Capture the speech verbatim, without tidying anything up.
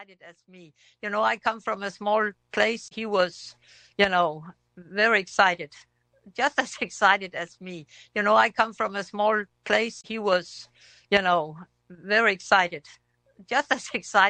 excited as me. You know, I come from a small place. He was, you know, very excited, just as excited as me. You know, I come from a small place. He was, you know, very excited, just as excited.